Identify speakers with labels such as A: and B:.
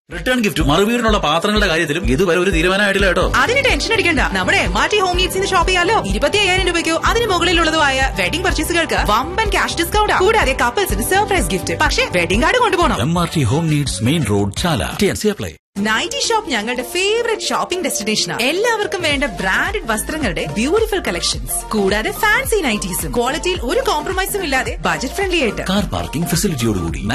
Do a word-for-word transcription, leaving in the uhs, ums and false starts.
A: Return gift മറുവീടിനുള്ള പാത്രങ്ങളുടെ കാര്യത്തിലും ഇതുവരെ ഒരു തീരുമാനമായിട്ടില്ല കേട്ടോ.
B: അതിന് ടെൻഷൻ അടിക്കണ്ട. നമ്മുടെ മാറ്റി ഹോം നീഡ്സിന് ഷോപ്പ് ചെയ്യാലോ. ഇരുപത്തി അയ്യായിരം രൂപയ്ക്കോ അതിന് മുകളിലുള്ളതുമായ വെഡിംഗ് പർച്ചേസുകൾക്ക് വമ്പൻ ക്യാഷ് ഡിസ്കൗണ്ട്. കൂടാതെ കപ്പിൾസിന് സർപ്രൈസ് ഗിഫ്റ്റ്. പക്ഷേ വെഡിംഗ് കാർഡ് കൊണ്ടുപോകണം.
A: M R T home needs, main road, ചാല. T N C apply.
B: Nightie shop ഞങ്ങളുടെ ഫേവറേറ്റ് ഷോപ്പിംഗ് ഡെസ്റ്റിനേഷനാണ്. എല്ലാവർക്കും വേണ്ട ബ്രാൻഡഡ് വസ്ത്രങ്ങളുടെ ബ്യൂട്ടിഫുൾ കളക്ഷൻസ്, കൂടാതെ ഫാൻസി നൈറ്റീസും ക്വാളിറ്റിയിൽ ഒരു കോംപ്രമൈസും ഇല്ലാതെ ബജറ്റ് ഫ്രണ്ട്ലി ആയിട്ട്.
A: Car parking ഫെസിലിറ്റിയോടുകൂടി